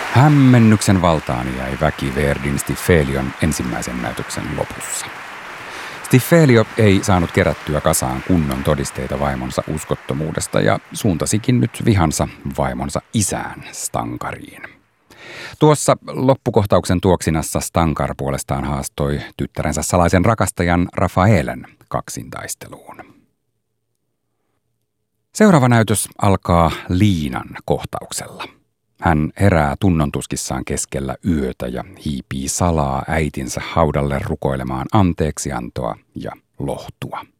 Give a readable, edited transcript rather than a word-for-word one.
Hämmennyksen valtaan jäi väki Verdin Stifelion ensimmäisen näytöksen lopussa. Stifelio ei saanut kerättyä kasaan kunnon todisteita vaimonsa uskottomuudesta ja suuntasikin nyt vihansa vaimonsa isään Stankariin. Tuossa loppukohtauksen tuoksinassa Stankar puolestaan haastoi tyttärensä salaisen rakastajan Rafaelen kaksintaisteluun. Seuraava näytös alkaa Liinan kohtauksella. Hän herää tunnontuskissaan keskellä yötä ja hiipii salaa äitinsä haudalle rukoilemaan anteeksiantoa ja lohtua.